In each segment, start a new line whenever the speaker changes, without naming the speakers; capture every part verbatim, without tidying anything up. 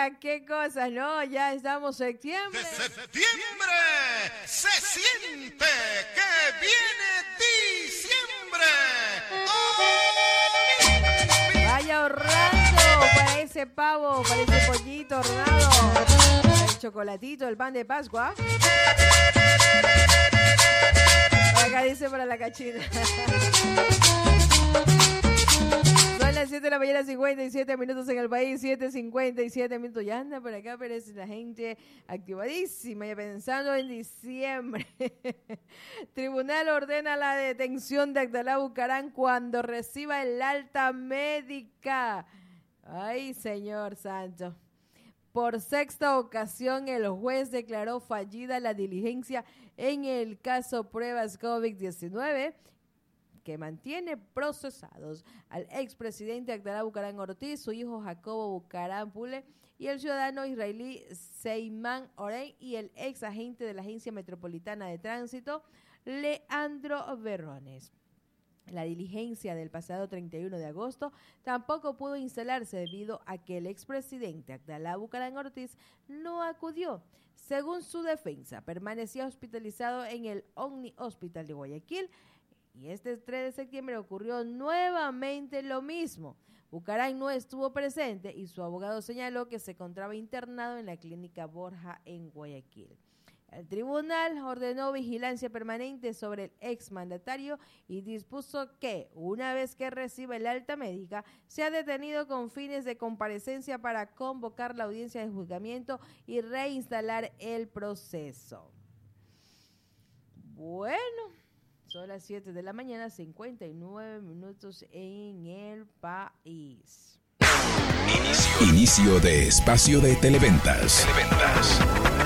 Oiga, qué cosas, ¿no? Ya estamos en septiembre.
De septiembre se siente que viene diciembre. ¡Oh!
Vaya ahorrando para ese pavo, para ese pollito hornado, para el chocolatito, el pan de Pascua. Acá dice para la cachina. Son las siete de la mañana, cincuenta y siete minutos en el país, siete cincuenta y siete minutos. Ya anda por acá, pero es la gente activadísima, ya pensando en diciembre. Tribunal ordena la detención de Abdalá Bucaram cuando reciba el alta médica. Ay, señor santo. Por sexta ocasión, el juez declaró fallida la diligencia en el caso pruebas COVID diecinueve, que mantiene procesados al expresidente Abdalá Bucaram Ortiz, su hijo Jacobo Bucaram Pule y el ciudadano israelí Seyman Orey y el ex agente de la Agencia Metropolitana de Tránsito, Leandro Berrones. La diligencia del pasado treinta y uno de agosto tampoco pudo instalarse debido a que el expresidente Abdalá Bucaram Ortiz no acudió. Según su defensa, permanecía hospitalizado en el Omni Hospital de Guayaquil y este tres de septiembre ocurrió nuevamente lo mismo. Bucaram no estuvo presente y su abogado señaló que se encontraba internado en la clínica Borja en Guayaquil. El tribunal ordenó vigilancia permanente sobre el exmandatario y dispuso que, una vez que reciba el alta médica, sea detenido con fines de comparecencia para convocar la audiencia de juzgamiento y reinstalar el proceso. Bueno, son las siete de la mañana, cincuenta y nueve minutos en el país.
Inicio, Inicio de espacio de Televentas. Televentas.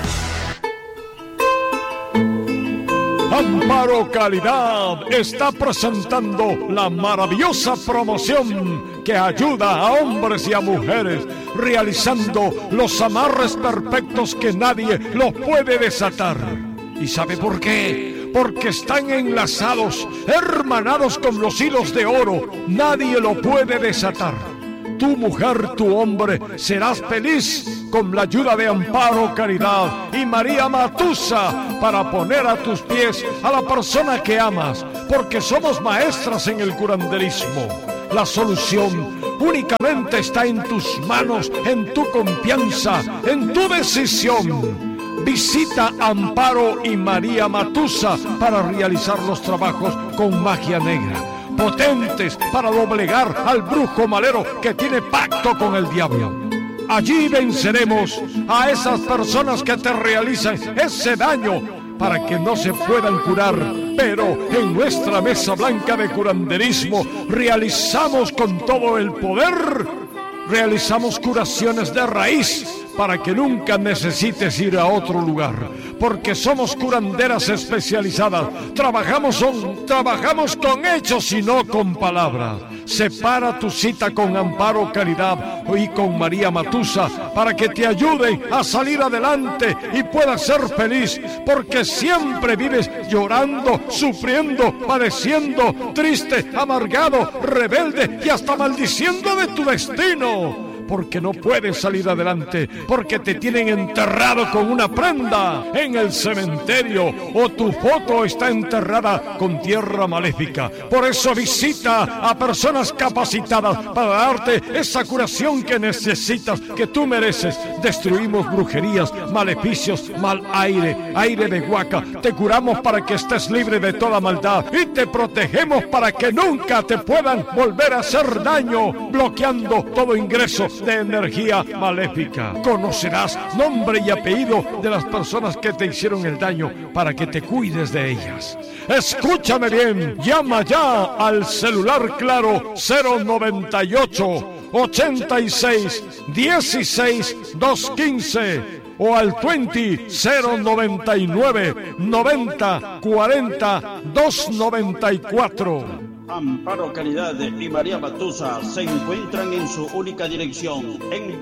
Amparo Calidad está presentando la maravillosa promoción que ayuda a hombres y a mujeres realizando los amarres perfectos que nadie los puede desatar. ¿Y sabe por qué? Porque están enlazados, hermanados con los hilos de oro. Nadie lo puede desatar. Tu mujer, tu hombre, serás feliz con la ayuda de Amparo Caridad y María Matusa para poner a tus pies a la persona que amas, porque somos maestras en el curanderismo. La solución únicamente está en tus manos, en tu confianza, en tu decisión. Visita Amparo y María Matusa para realizar los trabajos con magia negra, potentes para doblegar al brujo malero que tiene pacto con el diablo. Allí venceremos a esas personas que te realizan ese daño para que no se puedan curar. Pero en nuestra mesa blanca de curanderismo realizamos con todo el poder, realizamos curaciones de raíz para que nunca necesites ir a otro lugar, porque somos curanderas especializadas. Trabajamos, son, trabajamos con hechos y no con palabras. Separa tu cita con Amparo Caridad y con María Matusa para que te ayuden a salir adelante y puedas ser feliz, porque siempre vives llorando, sufriendo, padeciendo, triste, amargado, rebelde y hasta maldiciendo de tu destino. Porque no puedes salir adelante, porque te tienen enterrado con una prenda en el cementerio o tu foto está enterrada con tierra maléfica. Por eso visita a personas capacitadas para darte esa curación que necesitas, que tú mereces. Destruimos brujerías, maleficios, mal aire, aire de huaca. Te curamos para que estés libre de toda maldad y te protegemos para que nunca te puedan volver a hacer daño, bloqueando todo ingreso de energía maléfica. Conocerás nombre y apellido de las personas que te hicieron el daño para que te cuides de ellas. Escúchame bien, llama ya al celular claro cero noventa y ocho, ochenta y seis, dieciséis, doscientos quince o al veinte, cero noventa y nueve, noventa, cuarenta, doscientos noventa y cuatro.
Amparo Caridad y María Matusa se encuentran en su única dirección, en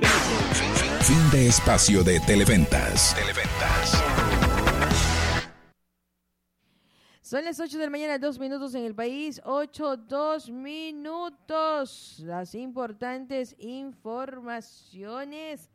Fin de espacio de Televentas. Televentas.
Son las ocho de la mañana, dos minutos en el país, ocho, dos minutos. Las importantes informaciones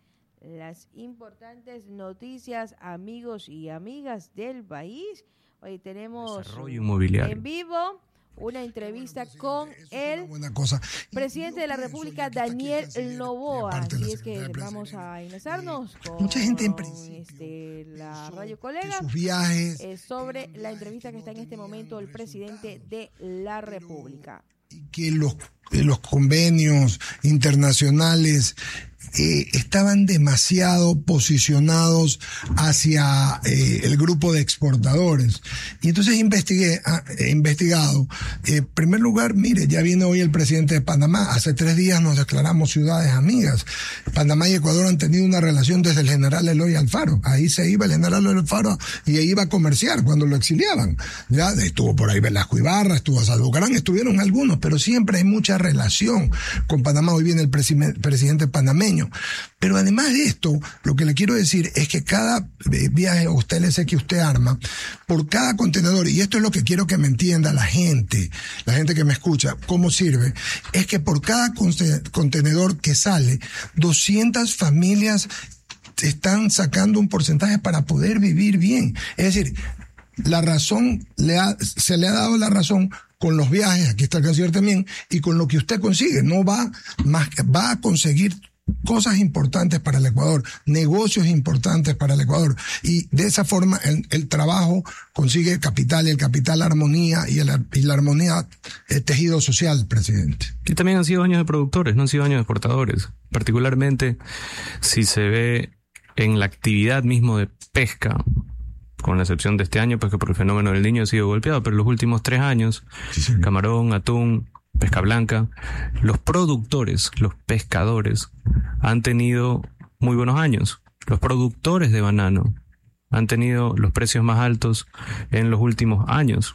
las importantes noticias, amigos y amigas del país. Hoy tenemos
desarrollo inmobiliario
en vivo una entrevista con el
cosa.
presidente de la República, Daniel Noboa. Así es que vamos a enlazarnos con
mucha gente en
este, la radio colega
sus viajes
eh, sobre la entrevista que está en este momento el presidente de la República.
Que los, los convenios internacionales eh, estaban demasiado posicionados hacia eh, el grupo de exportadores. Y entonces investigué, ah, he investigado. Eh, en primer lugar, mire, ya viene hoy el presidente de Panamá. Hace tres días nos declaramos ciudades amigas. Panamá y Ecuador han tenido una relación desde el general Eloy Alfaro. Ahí se iba el general Eloy Alfaro y ahí iba a comerciar cuando lo exiliaban. Ya estuvo por ahí Velasco Ibarra, estuvo Salvo Gran, estuvieron algunos, pero siempre hay mucha relación con Panamá. Hoy viene el presi- presidente panameño. Pero además de esto, lo que le quiero decir es que cada viaje o usted le sé que usted arma, por cada contenedor, y esto es lo que quiero que me entienda la gente, la gente que me escucha, cómo sirve, es que por cada contenedor que sale, doscientas familias están sacando un porcentaje para poder vivir bien. Es decir, la razón, le ha, se le ha dado la razón con los viajes, aquí está el canciller también, y con lo que usted consigue. No va más, va a conseguir cosas importantes para el Ecuador, negocios importantes para el Ecuador, y de esa forma el, el trabajo consigue capital, y el capital armonía, y, el, y la armonía el tejido social, presidente.
Y también han sido años de productores, no han sido años de exportadores. Particularmente si se ve en la actividad mismo de pesca, con la excepción de este año, pues que por el fenómeno del Niño ha sido golpeado, pero los últimos tres años, sí, sí. Camarón, atún, pesca blanca, los productores, los pescadores han tenido muy buenos años. Los productores de banano han tenido los precios más altos en los últimos años.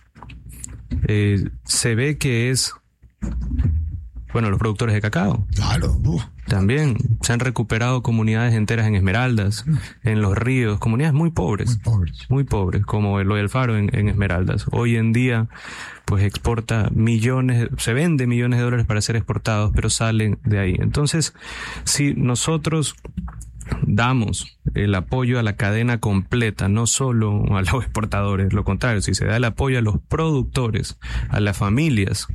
Eh, se ve que es, bueno, los productores de cacao.
Claro. Uh.
También se han recuperado comunidades enteras en Esmeraldas, en los ríos, comunidades muy pobres,
muy pobres,
muy pobres como Eloy Alfaro en, en Esmeraldas. Hoy en día, pues exporta millones, se vende millones de dólares para ser exportados, pero salen de ahí. Entonces, si nosotros damos el apoyo a la cadena completa, no solo a los exportadores, lo contrario, si se da el apoyo a los productores, a las familias,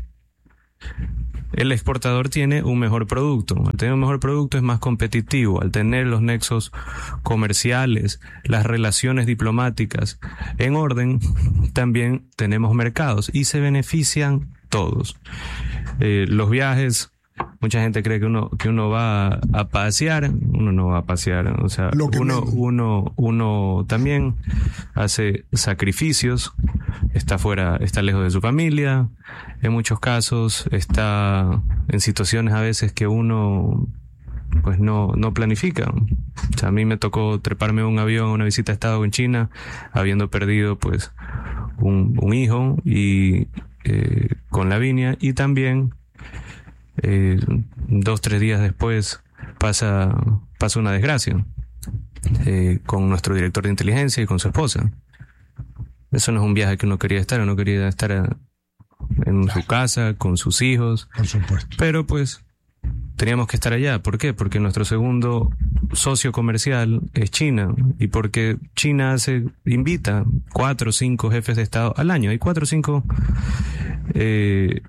el exportador tiene un mejor producto. Al tener un mejor producto es más competitivo. Al tener los nexos comerciales, las relaciones diplomáticas en orden, también tenemos mercados y se benefician todos. Eh, los viajes, mucha gente cree que uno que uno va a, a pasear, uno no va a pasear, o sea, uno uno uno también hace sacrificios, está fuera, está lejos de su familia, en muchos casos está en situaciones a veces que uno pues no no planifica. O sea, a mí me tocó treparme a un avión, una visita a Estado en China, habiendo perdido pues un, un hijo y eh, con Lavinia, y también Eh, dos, tres días después pasa, pasa una desgracia eh, con nuestro director de inteligencia y con su esposa. Eso no es un viaje que uno quería estar, uno quería estar a, en su casa, con sus hijos.
Por supuesto.
Pero pues teníamos que estar allá. ¿Por qué? Porque nuestro segundo socio comercial es China, y porque China hace, invita cuatro o cinco jefes de Estado al año. Hay cuatro o cinco eh,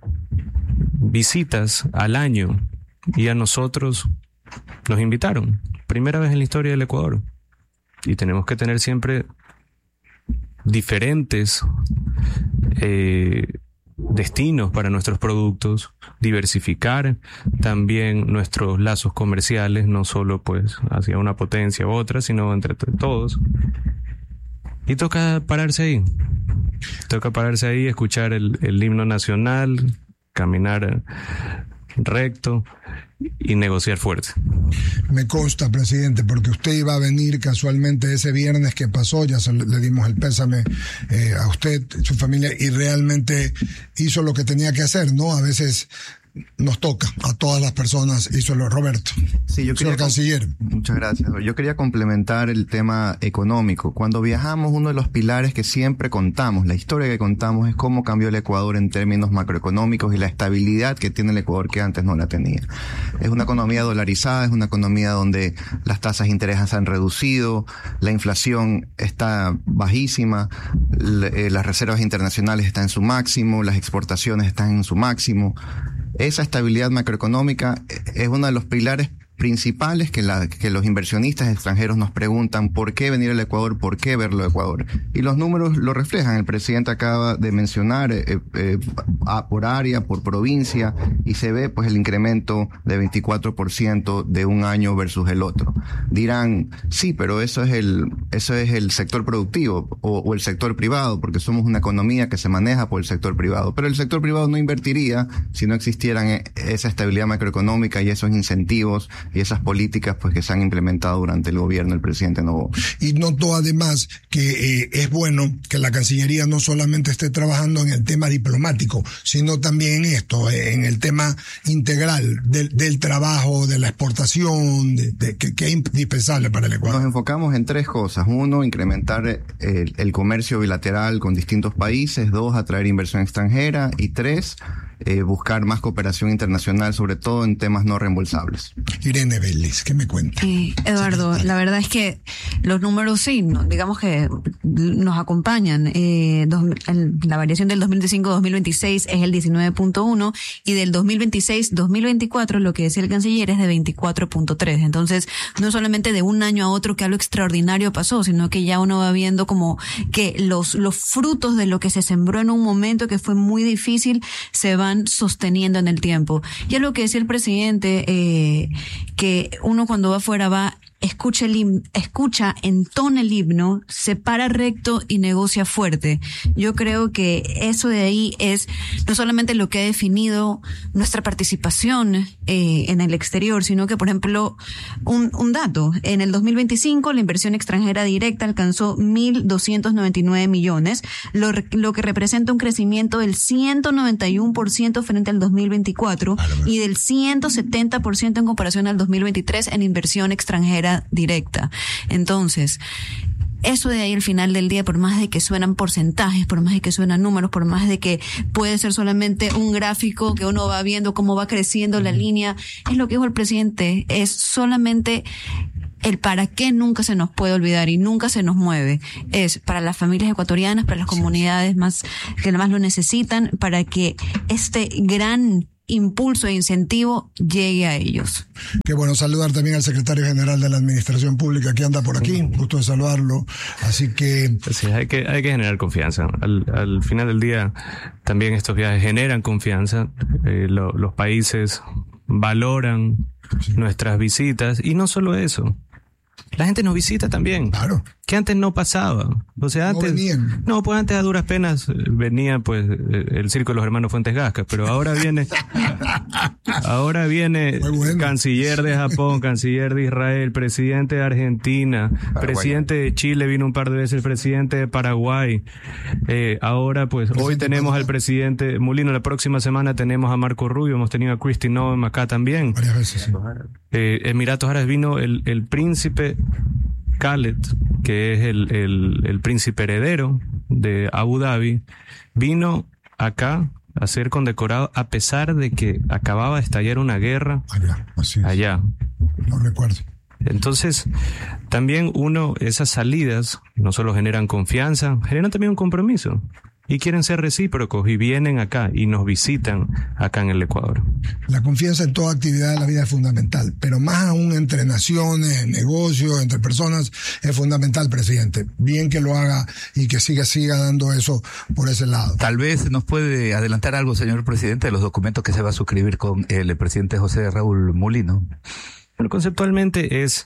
visitas al año, y a nosotros nos invitaron. Primera vez en la historia del Ecuador. Y tenemos que tener siempre diferentes eh, destinos para nuestros productos, diversificar también nuestros lazos comerciales, no solo pues hacia una potencia u otra, sino entre t- todos. Y toca pararse ahí. Toca pararse ahí, escuchar el, el himno nacional, caminar recto y negociar fuerte.
Me consta, presidente, porque usted iba a venir casualmente ese viernes que pasó, ya se le, le dimos el pésame eh, a usted, su familia, y realmente hizo lo que tenía que hacer, ¿no? A veces nos toca a todas las personas, y solo Roberto.
Sí, yo
Señor
quería,
canciller.
Muchas gracias. Yo quería complementar el tema económico. Cuando viajamos, uno de los pilares que siempre contamos, la historia que contamos, es cómo cambió el Ecuador en términos macroeconómicos y la estabilidad que tiene el Ecuador que antes no la tenía. Es una economía dolarizada, es una economía donde las tasas de interés se han reducido, la inflación está bajísima, las reservas internacionales están en su máximo, las exportaciones están en su máximo. Esa estabilidad macroeconómica es uno de los pilares principales que, la, que los inversionistas extranjeros nos preguntan: ¿por qué venir al Ecuador? ¿Por qué verlo Ecuador? Y los números lo reflejan. El presidente acaba de mencionar eh, eh, a, por área, por provincia, y se ve pues el incremento de veinticuatro por ciento de un año versus el otro. Dirán, sí, pero eso es el, eso es el sector productivo o, o el sector privado, porque somos una economía que se maneja por el sector privado. Pero el sector privado no invertiría si no existieran esa estabilidad macroeconómica y esos incentivos y esas políticas pues que se han implementado durante el gobierno del presidente Noboa.
Y noto además que eh, es bueno que la Cancillería no solamente esté trabajando en el tema diplomático, sino también en esto, eh, en el tema integral del, del trabajo, de la exportación, de, de, que, que es indispensable para el Ecuador.
Nos enfocamos en tres cosas. Uno, incrementar el, el comercio bilateral con distintos países. Dos, atraer inversión extranjera. Y tres, Eh, buscar más cooperación internacional, sobre todo en temas no reembolsables.
Irene Vélez, ¿qué me cuenta?
Eh, Eduardo, la verdad es que los números sí, no, digamos que nos acompañan. Eh, dos, el, la variación del dos mil veinticinco a dos mil veintiséis es el diecinueve punto uno y del dos mil veintiséis a dos mil veinticuatro, lo que decía el canciller, es de veinticuatro punto tres. Entonces, no solamente de un año a otro que algo extraordinario pasó, sino que ya uno va viendo como que los, los frutos de lo que se sembró en un momento que fue muy difícil se van sosteniendo en el tiempo. Y es lo que decía el presidente, eh, que uno cuando va afuera va, escucha el himno, escucha, entona el himno, se para recto y negocia fuerte. Yo creo que eso de ahí es no solamente lo que ha definido nuestra participación eh, en el exterior, sino que, por ejemplo, un, un dato, en el dos mil veinticinco la inversión extranjera directa alcanzó mil doscientos noventa y nueve millones, lo, lo que representa un crecimiento del ciento noventa y uno por ciento frente al dos mil veinticuatro y del ciento setenta por ciento en comparación al dos mil veintitrés en inversión extranjera directa. Entonces, eso de ahí al final del día, por más de que suenan porcentajes, por más de que suenan números, por más de que puede ser solamente un gráfico que uno va viendo cómo va creciendo la línea, es lo que dijo el presidente, es solamente el para qué nunca se nos puede olvidar y nunca se nos mueve. Es para las familias ecuatorianas, para las comunidades más que más lo necesitan, para que este gran impulso e incentivo llegue a ellos.
Qué bueno saludar también al secretario general de la Administración Pública que anda por aquí, gusto de saludarlo, así que...
Sí, hay que, hay que generar confianza. Al, al final del día también estos viajes generan confianza, eh, lo, los países valoran sí. nuestras visitas y no solo eso. La gente nos visita también.
Claro.
Que antes no pasaba. O sea, antes. No venían. No, pues antes a duras penas venía pues el circo de los hermanos Fuentes Gascas, pero ahora viene. ahora viene bueno. canciller de Japón, canciller de Israel, presidente de Argentina, Paraguay. Presidente de Chile vino un par de veces, el presidente de Paraguay. Eh, ahora pues presidente hoy tenemos Paraguay. Al presidente Mulino, la próxima semana tenemos a Marco Rubio, hemos tenido a Kristi Noem acá también.
Varias veces, sí.
Eh, Emiratos Árabes vino el, el príncipe Khaled, que es el, el, el príncipe heredero de Abu Dhabi, vino acá a ser condecorado a pesar de que acababa de estallar una guerra
allá. Así es.
allá.
No recuerdo.
Entonces, también uno, esas salidas no solo generan confianza, generan también un compromiso. Y quieren ser recíprocos y vienen acá y nos visitan acá en el Ecuador.
La confianza en toda actividad de la vida es fundamental, pero más aún entre naciones, en negocios, entre personas, es fundamental, presidente. Bien que lo haga y que siga, siga dando eso por ese lado.
Tal vez nos puede adelantar algo, señor presidente, de los documentos que se va a suscribir con el presidente José Raúl Mulino.
Bueno, conceptualmente es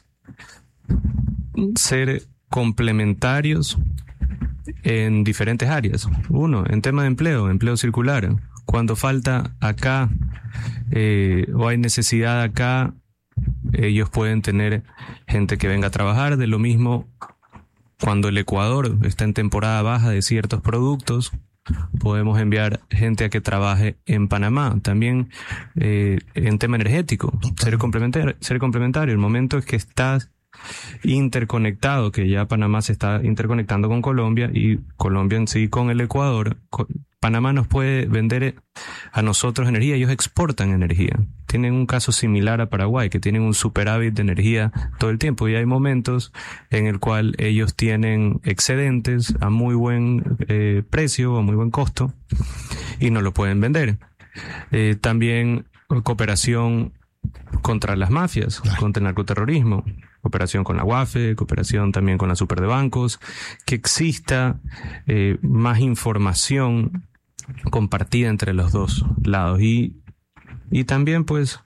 ser complementarios en diferentes áreas. Uno, en tema de empleo, empleo circular. Cuando falta acá eh, o hay necesidad acá, ellos pueden tener gente que venga a trabajar. De lo mismo, cuando el Ecuador está en temporada baja de ciertos productos, podemos enviar gente a que trabaje en Panamá. También eh, en tema energético, ser complementario, ser complementario. El momento es que estás interconectado, que ya Panamá se está interconectando con Colombia y Colombia en sí con el Ecuador. Panamá nos puede vender a nosotros energía, ellos exportan energía. Tienen un caso similar a Paraguay, que tienen un superávit de energía todo el tiempo, y hay momentos en el cual ellos tienen excedentes a muy buen eh, precio, a muy buen costo, y no lo pueden vender. Eh, también cooperación contra las mafias, claro, contra el narcoterrorismo, cooperación con la U A F E, cooperación también con la Super de Bancos, que exista eh, más información compartida entre los dos lados y, y también pues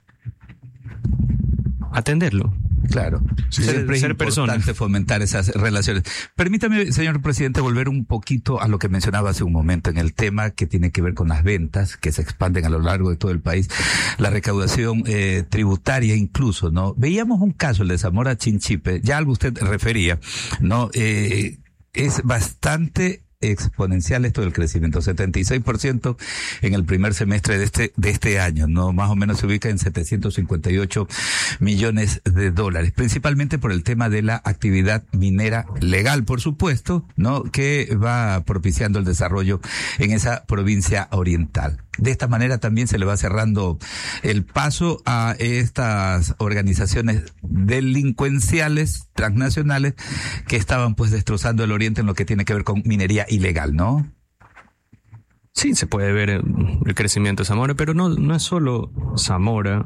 atenderlo.
Claro,
sí, ser,
siempre
ser
es importante
persona.
fomentar esas relaciones. Permítame, señor presidente, volver un poquito a lo que mencionaba hace un momento en el tema que tiene que ver con las ventas que se expanden a lo largo de todo el país, la recaudación eh, tributaria incluso, ¿no? Veíamos un caso, el de Zamora Chinchipe, ya algo usted refería, ¿no? Eh, es bastante exponencial esto del crecimiento, setenta y seis por ciento en el primer semestre de este de este año, no, más o menos se ubica en setecientos cincuenta y ocho millones de dólares, principalmente por el tema de la actividad minera legal, por supuesto, ¿no? Que va propiciando el desarrollo en esa provincia oriental. De esta manera también se le va cerrando el paso a estas organizaciones delincuenciales transnacionales que estaban pues destrozando el oriente en lo que tiene que ver con minería ilegal, ¿no?
Sí, se puede ver el crecimiento de Zamora, pero no, no es solo Zamora.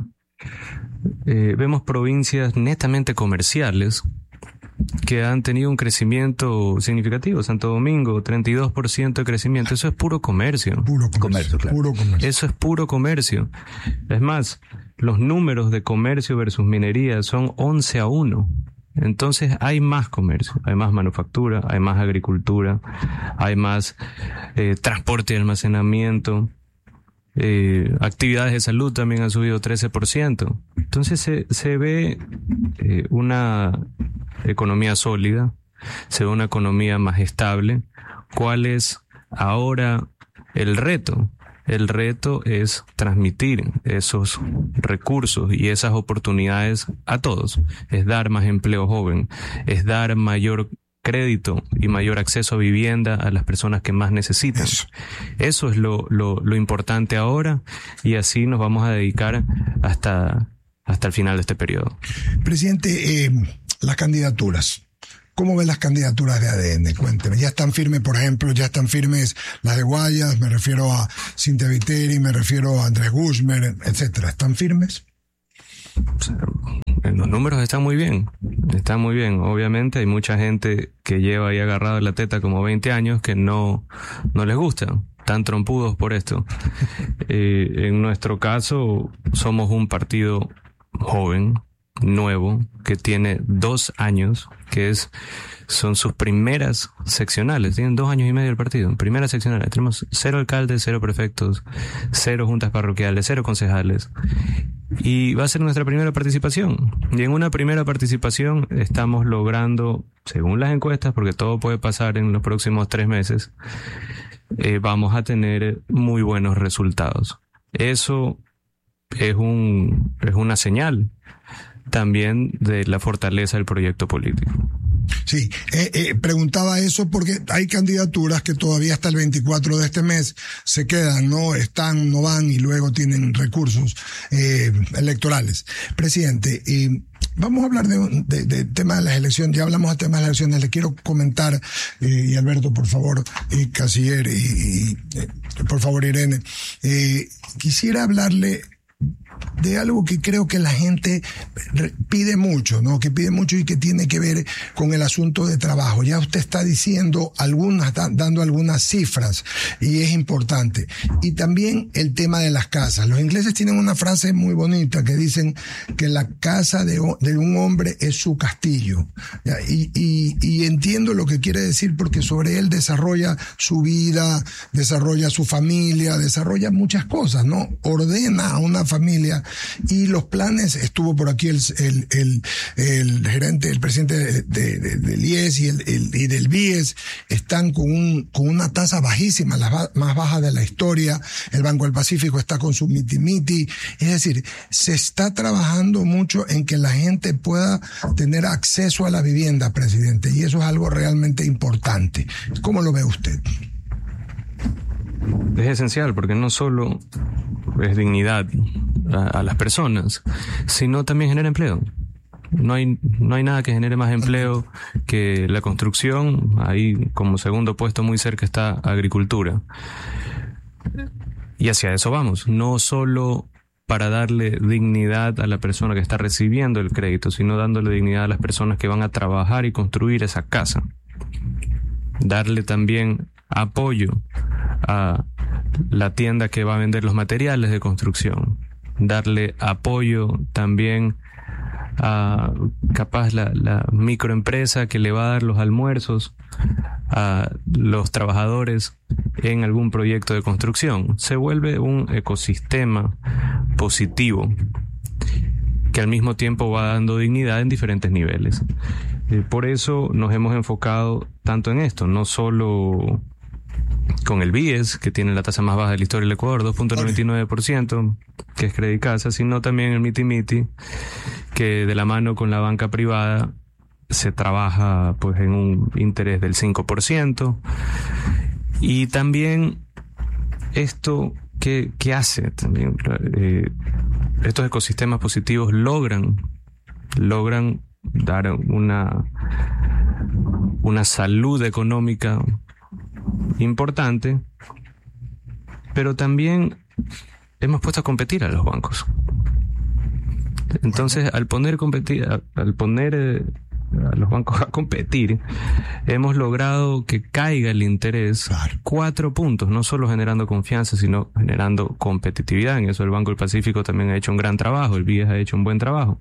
Eh, vemos provincias netamente comerciales que han tenido un crecimiento significativo. Santo Domingo, treinta y dos por ciento de crecimiento. Eso es puro comercio.
Puro comercio,
comercio, claro.
Puro comercio.
Eso es puro comercio. Es más, los números de comercio versus minería son once a uno. Entonces hay más comercio, hay más manufactura, hay más agricultura, hay más eh, transporte y almacenamiento. Eh, actividades de salud también han subido trece por ciento. Entonces se, se ve eh, una economía sólida, se ve una economía más estable. ¿Cuál es ahora el reto? El reto es transmitir esos recursos y esas oportunidades a todos. Es dar más empleo joven, es dar mayor crédito y mayor acceso a vivienda a las personas que más necesitan. Eso, Eso es lo, lo, lo importante ahora, y así nos vamos a dedicar hasta, hasta el final de este periodo.
Presidente, eh, las candidaturas. ¿Cómo ven las candidaturas de A D N? Cuénteme. ¿Ya están firmes, por ejemplo, ya están firmes las de Guayas? Me refiero a Cintia Viteri, me refiero a Andrés Guzmán, etcétera. ¿Están firmes?
Los números están muy bien, están muy bien. Obviamente hay mucha gente que lleva ahí agarrado la teta como veinte años que no, no les gusta, tan trompudos por esto. Eh, en nuestro caso somos un partido joven, nuevo, que tiene dos años, que es son sus primeras seccionales. Tienen dos años y medio el partido. Primeras seccionales. Tenemos cero alcaldes, cero prefectos, cero juntas parroquiales, cero concejales. Y va a ser nuestra primera participación. Y en una primera participación estamos logrando, según las encuestas, porque todo puede pasar en los próximos tres meses, eh, vamos a tener muy buenos resultados. Eso es un, es una señal también de la fortaleza del proyecto político.
Sí, eh, eh, preguntaba eso porque hay candidaturas que todavía hasta el veinticuatro de este mes se quedan, no están, no van y luego tienen recursos eh, electorales. Presidente, eh, vamos a hablar de, de, de tema de las elecciones, ya hablamos de temas de las elecciones, le quiero comentar, eh, y Alberto, por favor, y Canciller, y, y eh, por favor, Irene, eh, quisiera hablarle de algo que creo que la gente pide mucho, ¿no? Que pide mucho y que tiene que ver con el asunto de trabajo. Ya usted está diciendo algunas, dando algunas cifras, y es importante. Y también el tema de las casas. Los ingleses tienen una frase muy bonita que dicen que la casa de, de un hombre es su castillo. ¿Ya? Y, y, y entiendo lo que quiere decir, porque sobre él desarrolla su vida, desarrolla su familia, desarrolla muchas cosas, ¿no? Ordena a una familia familia. Y los planes, estuvo por aquí el, el, el, el gerente, el presidente de, de, de, del I E S y, el, el, y del B I E S, están con, un, con una tasa bajísima, la ba- más baja de la historia. El Banco del Pacífico está con su miti-miti. Es decir, se está trabajando mucho en que la gente pueda tener acceso a la vivienda, presidente, y eso es algo realmente importante. ¿Cómo lo ve usted?
Es esencial porque no solo es dignidad a, a las personas, sino también genera empleo. No hay, no hay nada que genere más empleo que la construcción. Ahí como segundo puesto muy cerca está agricultura. Y hacia eso vamos. No solo para darle dignidad a la persona que está recibiendo el crédito, sino dándole dignidad a las personas que van a trabajar y construir esa casa. Darle también apoyo a la tienda que va a vender los materiales de construcción. Darle apoyo también a capaz la, la microempresa que le va a dar los almuerzos a los trabajadores en algún proyecto de construcción. Se vuelve un ecosistema positivo que al mismo tiempo va dando dignidad en diferentes niveles. Eh, por eso nos hemos enfocado tanto en esto, no solo con el B I E S, que tiene la tasa más baja de la historia del Ecuador, dos punto noventa y nueve por ciento, que es Credicasa, sino también el miti-miti, que de la mano con la banca privada se trabaja pues en un interés del cinco por ciento. Y también esto que, que hace también eh, estos ecosistemas positivos logran logran dar una una salud económica importante, pero también hemos puesto a competir a los bancos. Entonces, al poner competir, al poner eh, a los bancos a competir, hemos logrado que caiga el interés cuatro puntos, no solo generando confianza, sino generando competitividad. En eso el Banco del Pacífico también ha hecho un gran trabajo, el B I E S ha hecho un buen trabajo.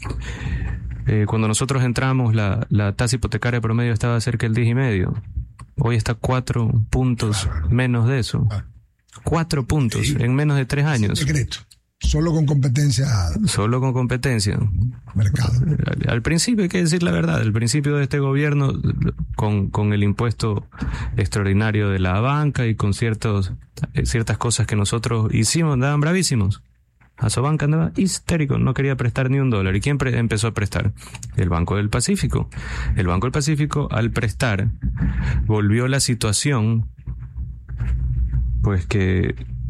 Eh, cuando nosotros entramos, la, la tasa hipotecaria promedio estaba cerca del diez y medio. Hoy está cuatro puntos menos de eso. Cuatro puntos en menos de tres años.
Secreto. Solo con competencia.
Solo con competencia.
Mercado.
Al, al principio hay que decir la verdad. Al principio de este gobierno, con, con el impuesto extraordinario de la banca y con ciertos, ciertas cosas que nosotros hicimos, andaban bravísimos. Asobanca andaba histérico, no quería prestar ni un dólar. ¿Y quién pre- empezó a prestar? El Banco del Pacífico. El Banco del Pacífico, al prestar, volvió la situación, pues que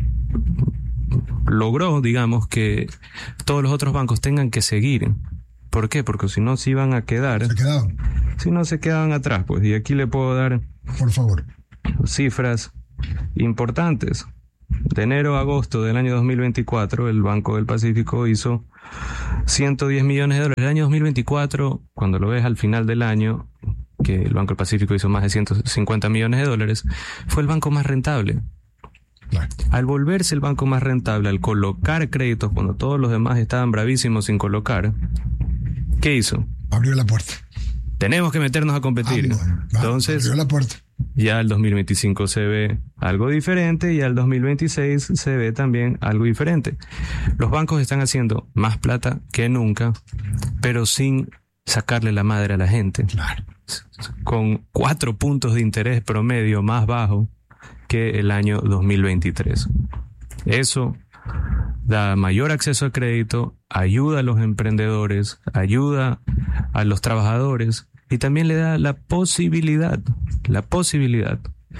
logró, digamos, que todos los otros bancos tengan que seguir. ¿Por qué? Porque si no se iban a quedar.
Se quedaban.
Si no se quedaban atrás, pues. Y aquí le puedo dar,
por favor,
cifras importantes. De enero a agosto del año dos mil veinticuatro, el Banco del Pacífico hizo ciento diez millones de dólares. El año dos mil veinticuatro, cuando lo ves al final del año, que el Banco del Pacífico hizo más de ciento cincuenta millones de dólares, fue el banco más rentable. Claro. Al volverse el banco más rentable, al colocar créditos cuando todos los demás estaban bravísimos sin colocar, ¿qué hizo?
Abrió la puerta.
Tenemos que meternos a competir.
Ah, no, no,
Entonces,
abrió la puerta.
Ya el dos mil veinticinco se ve algo diferente y al dos mil veintiséis se ve también algo diferente. Los bancos están haciendo más plata que nunca, pero sin sacarle la madre a la gente.
Claro.
Con cuatro puntos de interés promedio más bajo que el año dos mil veintitrés. Eso da mayor acceso a crédito, ayuda a los emprendedores, ayuda a los trabajadores y también le da la posibilidad, la posibilidad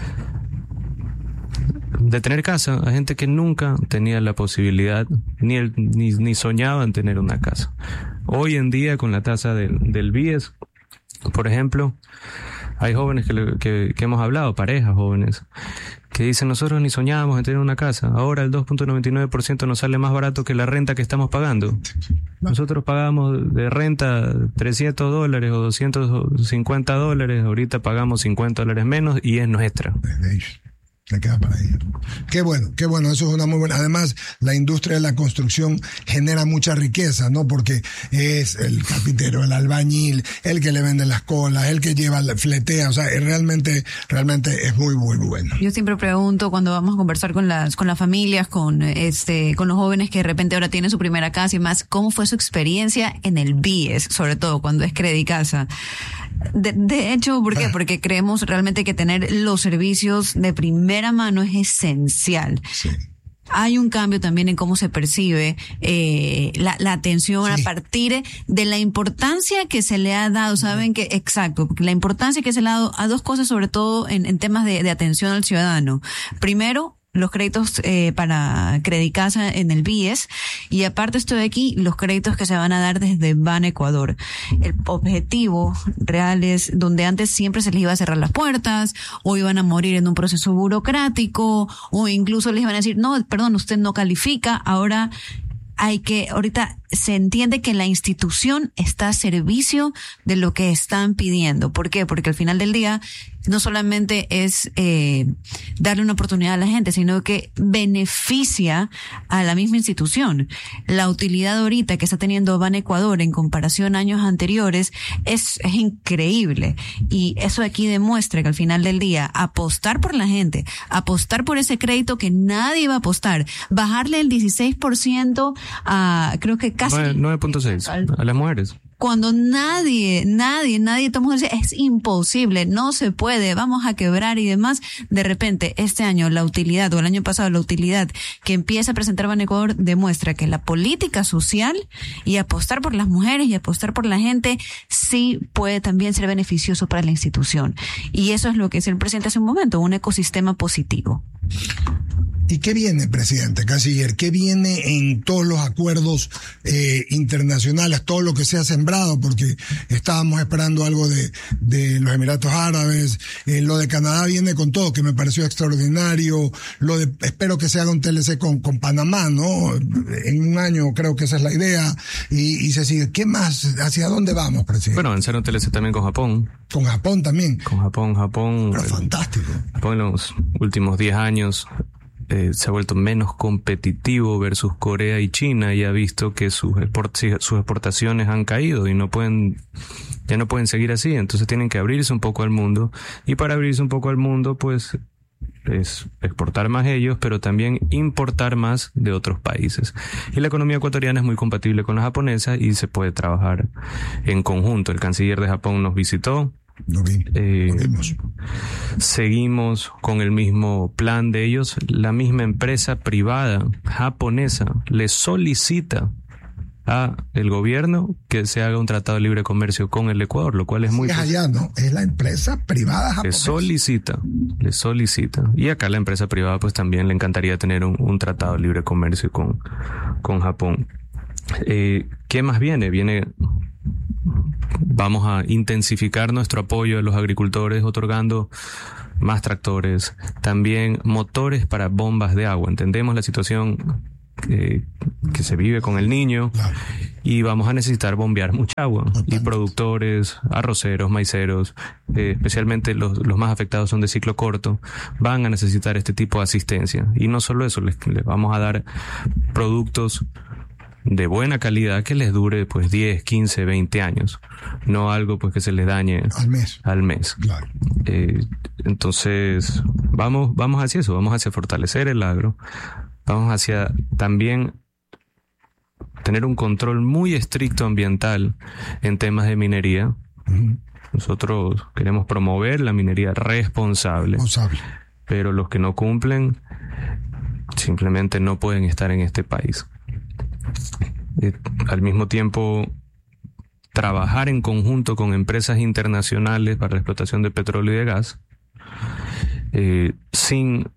de tener casa a gente que nunca tenía la posibilidad ni, el, ni, ni soñaba en tener una casa. Hoy en día, con la tasa del, del B I E S, por ejemplo, hay jóvenes que, le, que, que hemos hablado, parejas jóvenes, que dicen: nosotros ni soñábamos en tener una casa, ahora el dos punto noventa y nueve por ciento nos sale más barato que la renta que estamos pagando. Nosotros pagábamos de renta trescientos dólares o doscientos cincuenta dólares, ahorita pagamos cincuenta dólares menos y es nuestra.
Le queda para ella. Qué bueno, qué bueno, eso es una muy buena. Además, la industria de la construcción genera mucha riqueza, ¿no? Porque es el carpintero, el albañil, el que le vende las colas, el que lleva la fletea, o sea, es realmente, realmente es muy, muy bueno.
Yo siempre pregunto cuando vamos a conversar con las, con las familias, con este, con los jóvenes que de repente ahora tienen su primera casa y más, ¿cómo fue su experiencia en el B I E S? Sobre todo cuando es Credicasa. De, de hecho, ¿por qué? Porque creemos realmente que tener los servicios de primera mano es esencial.
Sí.
Hay un cambio también en cómo se percibe eh, la, la atención sí. a partir de la importancia que se le ha dado, ¿saben? Que exacto, porque la importancia que se le ha dado a dos cosas, sobre todo en, en temas de, de atención al ciudadano. Primero, los créditos eh, para Credicasa en el B I E S, y aparte estoy aquí, los créditos que se van a dar desde Ban Ecuador. El objetivo real es donde antes siempre se les iba a cerrar las puertas, o iban a morir en un proceso burocrático, o incluso les iban a decir, no, perdón, usted no califica, ahora hay que, ahorita se entiende que la institución está a servicio de lo que están pidiendo. ¿Por qué? Porque al final del día no solamente es eh, darle una oportunidad a la gente, sino que beneficia a la misma institución. La utilidad ahorita que está teniendo Ban Ecuador en comparación a años anteriores es, es increíble. Y eso aquí demuestra que al final del día apostar por la gente, apostar por ese crédito que nadie va a apostar, bajarle el dieciséis por ciento a, creo que casi
nueve punto seis a las mujeres.
Cuando nadie, nadie, nadie toma decir, es imposible, no se puede, vamos a quebrar y demás. De repente, este año la utilidad, o el año pasado la utilidad que empieza a presentar Ban Ecuador demuestra que la política social y apostar por las mujeres y apostar por la gente sí puede también ser beneficioso para la institución. Y eso es lo que es el presidente hace un momento, un ecosistema positivo.
¿Y qué viene, presidente, canciller? ¿Qué viene en todos los acuerdos eh, internacionales, todo lo que se ha sembrado? Porque estábamos esperando algo de, de los Emiratos Árabes, eh, lo de Canadá viene con todo, que me pareció extraordinario, lo de, espero que se haga un T L C con, con Panamá, ¿no? En un año creo que esa es la idea, y, y se sigue. ¿Qué más? ¿Hacia dónde vamos, presidente?
Bueno, avanzar un T L C también con Japón.
Con Japón también.
Con Japón, Japón.
Pero fantástico.
Japón en los últimos diez años Eh, se ha vuelto menos competitivo versus Corea y China, y ha visto que sus, export, sus exportaciones han caído y no pueden, ya no pueden seguir así, entonces tienen que abrirse un poco al mundo, y para abrirse un poco al mundo pues es exportar más ellos, pero también importar más de otros países. Y la economía ecuatoriana es muy compatible con la japonesa y se puede trabajar en conjunto. El canciller de Japón nos visitó.
Lo vi,
eh,
lo vimos.
Seguimos con el mismo plan de ellos. La misma empresa privada japonesa le solicita a el gobierno que se haga un tratado de libre comercio con el Ecuador, lo cual es muy...
Es allá, ¿no? Es la empresa privada japonesa.
Le solicita, le solicita. Y acá la empresa privada pues también le encantaría tener un, un tratado de libre comercio con, con Japón. Eh, ¿Qué más viene? Viene... Vamos a intensificar nuestro apoyo a los agricultores otorgando más tractores, también motores para bombas de agua. Entendemos la situación eh, que se vive con el niño,
claro,
y vamos a necesitar bombear mucha agua. Y productores, arroceros, maiceros, eh, especialmente los, los más afectados son de ciclo corto, van a necesitar este tipo de asistencia. Y no solo eso, les, les vamos a dar productos de buena calidad que les dure pues diez, quince, veinte años, no algo pues que se les dañe
al mes.
Al mes.
Claro.
Eh, entonces, vamos, vamos hacia eso, vamos hacia fortalecer el agro, vamos hacia también tener un control muy estricto ambiental en temas de minería. Uh-huh. Nosotros queremos promover la minería responsable,
responsable,
pero los que no cumplen simplemente no pueden estar en este país. Eh, al mismo tiempo, trabajar en conjunto con empresas internacionales para la explotación de petróleo y de gas, eh, sin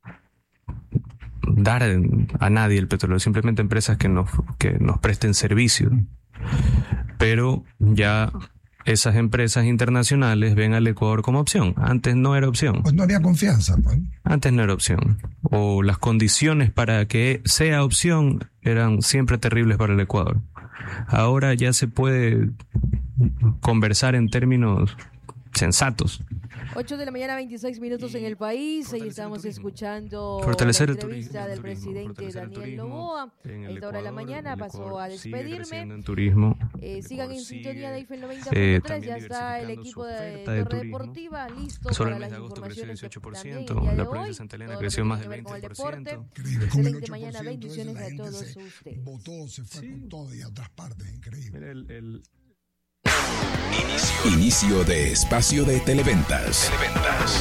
dar a nadie el petróleo, simplemente empresas que nos, que nos presten servicios. Pero ya esas empresas internacionales ven al Ecuador como opción. Antes no era opción.
Pues no había confianza, pues.
Antes no era opción. O las condiciones para que sea opción eran siempre terribles para el Ecuador. Ahora ya se puede conversar en términos sensatos.
ocho de la mañana, veintiséis minutos y en el país. Ahí estamos el escuchando
fortalecer
la
el
entrevista
turismo,
del
turismo,
presidente Daniel Noboa. A esta hora de la mañana pasó a despedirme.
En turismo.
Eh, sigan en sintonía de Eiffel noventa
eh,
punto tres. Ya está el equipo de,
de
Torre
turismo.
Deportiva listo
Solo
para
el mes
las
de agosto creció
informaciones
dieciocho por
también
ciento.
el día de
La
hoy.
provincia de Santa Elena
Todo
creció
lo que
más
tiene
del
que ver
veinte
con el
por ciento.
deporte.
Increíble, con el
Excelente
ocho por ciento,
mañana, bendiciones
la
a
gente
todos
se
ustedes.
Votó, se fue
Sí.
con todo y a otras partes, increíble.
Mira, el, el,
Inicio, inicio de espacio de televentas. Televentas.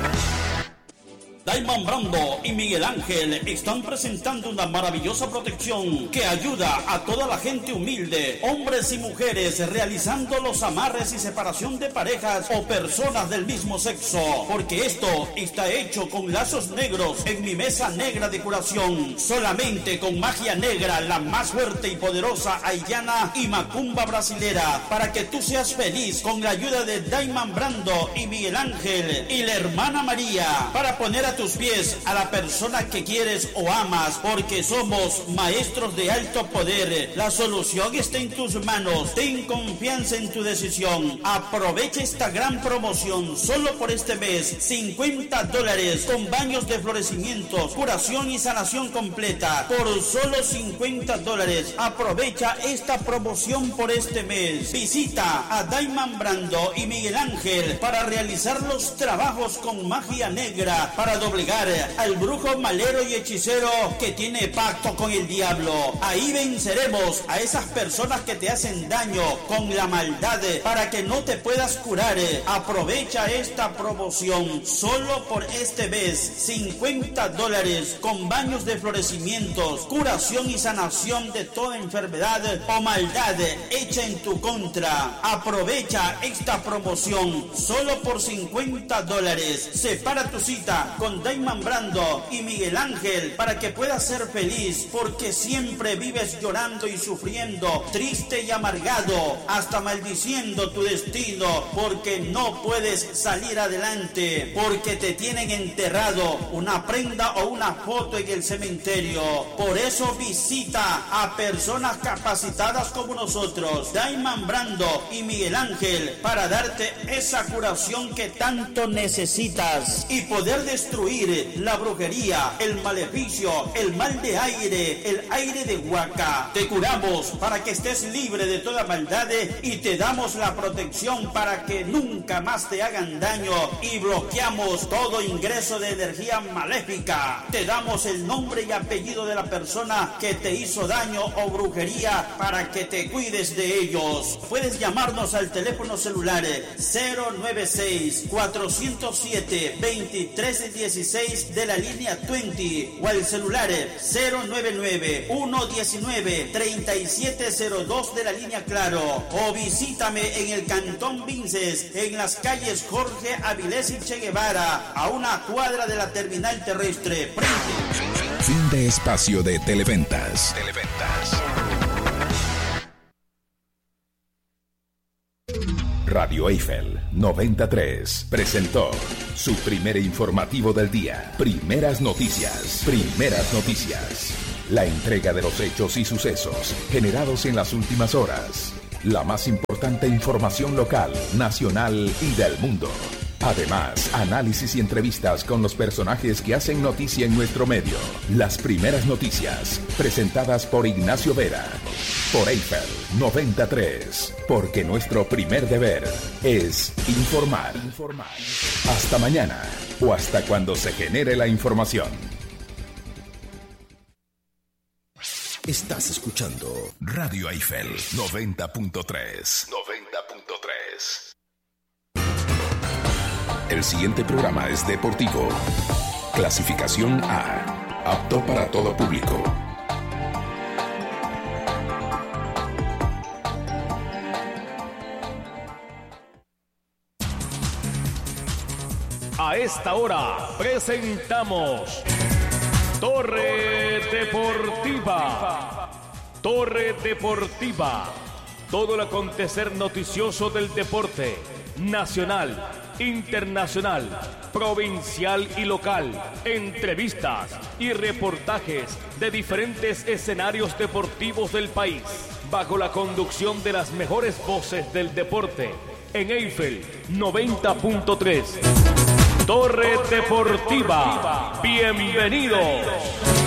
Diamond Brando y Miguel Ángel están presentando una maravillosa protección que ayuda a toda la gente humilde, hombres y mujeres, realizando los amarres y separación de parejas o personas del mismo sexo, porque esto está hecho con lazos negros en mi mesa negra de curación, solamente con magia negra, la más fuerte y poderosa haitiana y macumba brasilera, para que tú seas feliz con la ayuda de Diamond Brando y Miguel Ángel y la hermana María, para poner a tus pies a la persona que quieres o amas, porque somos maestros de alto poder. La solución está en tus manos. Ten confianza en tu decisión. Aprovecha esta gran promoción solo por este mes. cincuenta dólares con baños de florecimientos, curación y sanación completa por solo cincuenta dólares. Aprovecha esta promoción por este mes. Visita a Diamond Brando y Miguel Ángel para realizar los trabajos con magia negra, para doblegar al brujo malero y hechicero que tiene pacto con el diablo. Ahí venceremos a esas personas que te hacen daño con la maldad, para que no te puedas curar. Aprovecha esta promoción solo por este mes. cincuenta dólares con baños de florecimientos, curación y sanación de toda enfermedad o maldad hecha en tu contra. Aprovecha esta promoción solo por cincuenta dólares. Separa tu cita con Diamond Brando y Miguel Ángel para que puedas ser feliz, porque siempre vives llorando y sufriendo, triste y amargado, hasta maldiciendo tu destino, porque no puedes salir adelante, porque te tienen enterrado una prenda o una foto en el cementerio. Por eso visita a personas capacitadas como nosotros, Diamond Brando y Miguel Ángel, para darte esa curación que tanto necesitas y poder destruir la brujería, el maleficio, el mal de aire, el aire de huaca. Te curamos para que estés libre de toda maldad y te damos la protección para que nunca más te hagan daño, y bloqueamos todo ingreso de energía maléfica. Te damos el nombre y apellido de la persona que te hizo daño o brujería para que te cuides de ellos. Puedes llamarnos al teléfono celular cero nueve seis, cuatro cero siete, dos tres uno seis de la línea veinte o al celular cero nueve nueve, uno uno nueve, tres siete cero dos de la línea Claro, o visítame en el Cantón Vinces, en las calles Jorge Avilés y Che Guevara, a una cuadra de la terminal terrestre. Frente.
Fin de espacio de televentas. Televentas. Radio Eiffel noventa y tres presentó su primer informativo del día. Primeras noticias. Primeras noticias. La entrega de los hechos y sucesos generados en las últimas horas. La más importante información local, nacional y del mundo. Además, análisis y entrevistas con los personajes que hacen noticia en nuestro medio. Las primeras noticias, presentadas por Ignacio Vera. Por Eiffel noventa y tres. Porque nuestro primer deber es informar. Informar. Hasta mañana o hasta cuando se genere la información. Estás escuchando Radio Eiffel noventa punto tres. noventa punto tres. El siguiente programa es deportivo. Clasificación A. Apto para todo público.
A esta hora presentamos Torre Deportiva. Torre Deportiva. Todo el acontecer noticioso del deporte nacional, internacional, provincial y local. Entrevistas y reportajes de diferentes escenarios deportivos del país, bajo la conducción de las mejores voces del deporte. en Eiffel noventa punto tres. Torre Deportiva, bienvenidos.